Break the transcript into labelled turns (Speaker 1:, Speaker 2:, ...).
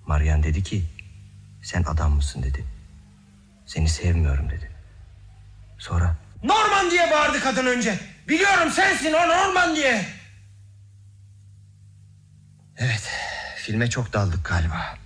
Speaker 1: Marian dedi ki sen adam mısın dedi. Seni sevmiyorum dedi. Sonra
Speaker 2: Norman diye bağırdı kadın önce. Biliyorum sensin o Norman diye.
Speaker 1: Evet, filme çok daldık galiba.